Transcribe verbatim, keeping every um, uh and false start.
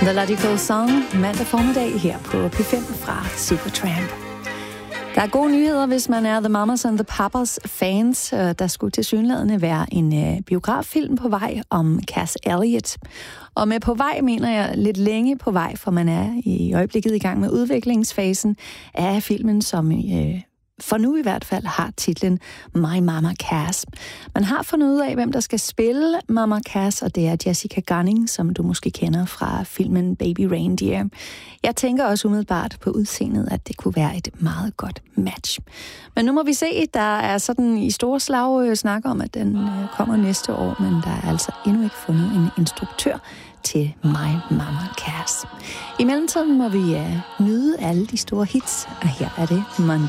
The Logical Song mandag formiddag her på P fem fra Supertramp. Der er gode nyheder, hvis man er The Mamas and the Papas fans. Der skulle tilsyneladende være en biograffilm på vej om Cass Elliot. Og med på vej mener jeg lidt længe på vej, for man er i øjeblikket i gang med udviklingsfasen af filmen, som øh, for nu i hvert fald har titlen My Mama Cass. Man har fundet ud af, hvem der skal spille Mama Cass, og det er Jessica Gunning, som du måske kender fra filmen Baby Reindeer. Jeg tænker også umiddelbart på udseendet, at det kunne være et meget godt match. Men nu må vi se, der er sådan i store slag snak om, at den kommer næste år, men der er altså endnu ikke fundet en instruktør til My Mama Cass. I mellemtiden må vi uh, nyde alle de store hits, og her er det Monday.